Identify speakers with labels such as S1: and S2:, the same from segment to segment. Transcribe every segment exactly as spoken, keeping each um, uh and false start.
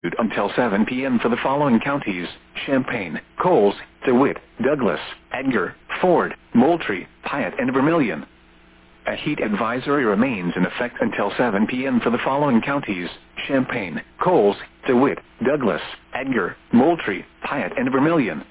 S1: until seven p m for the following counties: Champaign, Coles, DeWitt, Douglas, Edgar, Ford, Moultrie, Piatt, and Vermilion. A heat advisory remains in effect until seven p m for the following counties: Champaign, Coles, DeWitt, Douglas, Edgar, Moultrie, Piatt, and Vermilion.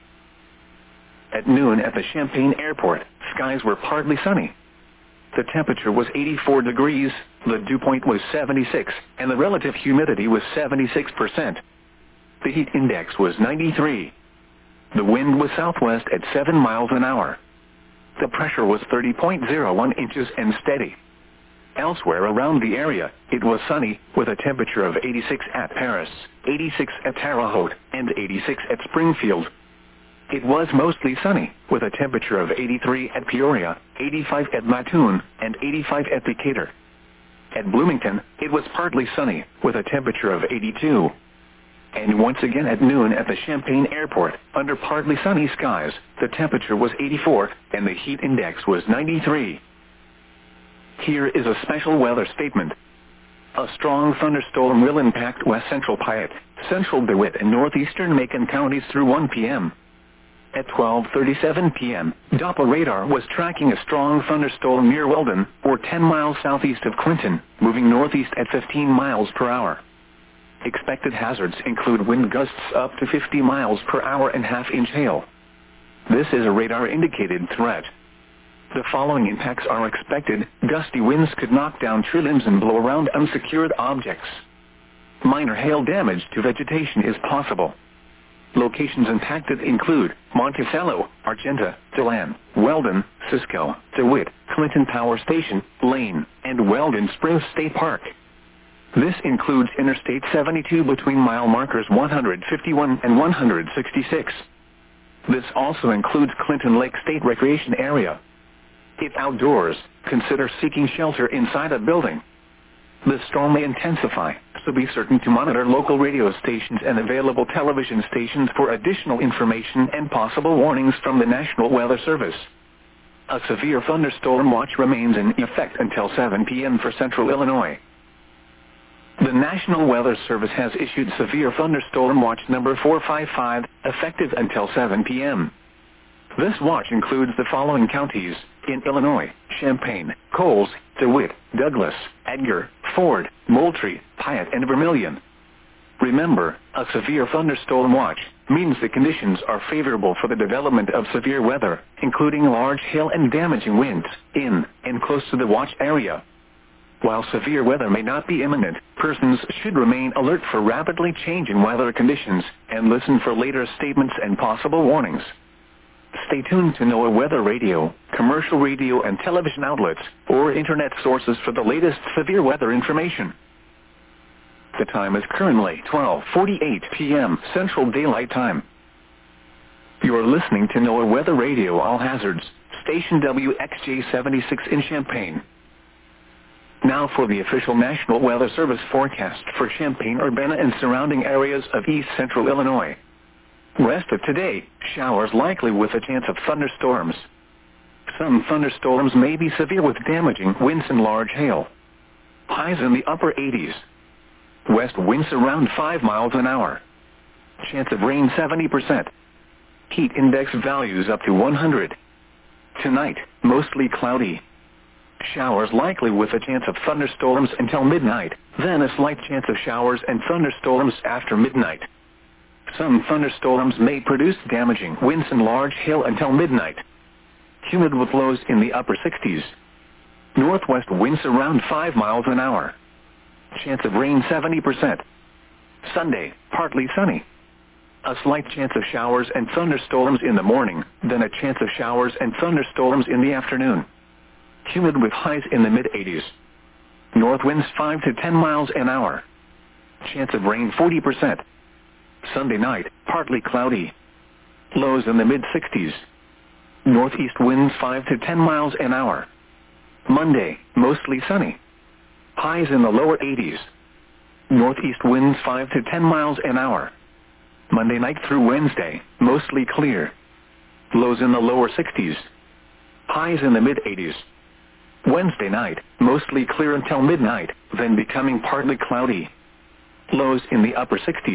S1: At noon at the Champaign Airport, skies were partly sunny. The temperature was eighty-four degrees, the dew point was seventy-six, and the relative humidity was seventy-six percent. The heat index was ninety-three. The wind was southwest at seven miles an hour. The pressure was thirty point zero one inches and steady. Elsewhere around the area, it was sunny, with a temperature of eighty-six at Paris, eighty-six at Terre Haute, and eighty-six at Springfield. It was mostly sunny, with a temperature of eighty-three at Peoria, eighty-five at Mattoon, and eighty-five at Decatur. At Bloomington, it was partly sunny, with a temperature of eighty-two. And once again at noon at the Champaign Airport, under partly sunny skies, the temperature was eighty-four, and the heat index was ninety-three. Here is a special weather statement. A strong thunderstorm will impact west central Piatt, central DeWitt, and northeastern Macon counties through one p m At twelve thirty-seven p m, Doppler radar was tracking a strong thunderstorm near Weldon, or ten miles southeast of Clinton, moving northeast at fifteen miles per hour. Expected hazards include wind gusts up to fifty miles per hour and half-inch hail. This is a radar-indicated threat. The following impacts are expected. Gusty winds could knock down tree limbs and blow around unsecured objects. Minor hail damage to vegetation is possible. Locations impacted include Monticello, Argenta, DeLand, Weldon, Cisco, DeWitt, Clinton Power Station, Lane, and Weldon Springs State Park. This includes Interstate seventy-two between mile markers one hundred fifty-one and one hundred sixty-six. This also includes Clinton Lake State Recreation Area. If outdoors, consider seeking shelter inside a building. The storm may intensify, so be certain to monitor local radio stations and available television stations for additional information and possible warnings from the National Weather Service. A severe thunderstorm watch remains in effect until seven p m for central Illinois. The National Weather Service has issued severe thunderstorm watch number four five five, effective until seven p m This watch includes the following counties in Illinois: Champaign, Coles, DeWitt, Douglas, Edgar, Ford, Moultrie, Piatt, and Vermilion. Remember, a severe thunderstorm watch means the conditions are favorable for the development of severe weather, including large hail and damaging winds, in and close to the watch area. While severe weather may not be imminent, persons should remain alert for rapidly changing weather conditions and listen for later statements and possible warnings. Stay tuned to NOAA Weather Radio, commercial radio and television outlets, or internet sources for the latest severe weather information. The time is currently twelve forty-eight p m Central Daylight Time. You are listening to NOAA Weather Radio All Hazards, station W X J seventy-six in Champaign. Now for the official National Weather Service forecast for Champaign, Urbana, and surrounding areas of east central Illinois. Rest of today, showers likely with a chance of thunderstorms. Some thunderstorms may be severe with damaging winds and large hail. Highs in the upper eighties. West winds around five miles an hour. Chance of rain seventy percent. Heat index values up to one hundred. Tonight, mostly cloudy. Showers likely with a chance of thunderstorms until midnight, then a slight chance of showers and thunderstorms after midnight. Some thunderstorms may produce damaging winds and large hail until midnight. Humid with lows in the upper sixties. Northwest winds around five miles an hour. Chance of rain seventy percent. Sunday, partly sunny. A slight chance of showers and thunderstorms in the morning, then a chance of showers and thunderstorms in the afternoon. Humid with highs in the mid eighties. North winds five to ten miles an hour. Chance of rain forty percent. Sunday night, partly cloudy. Lows in the mid sixties. Northeast winds five to ten miles an hour. Monday, mostly sunny. Highs in the lower eighties. Northeast winds five to ten miles an hour. Monday night through Wednesday, mostly clear. Lows in the lower sixties. Highs in the mid eighties. Wednesday night, mostly clear until midnight, then becoming partly cloudy. Lows in the upper sixties.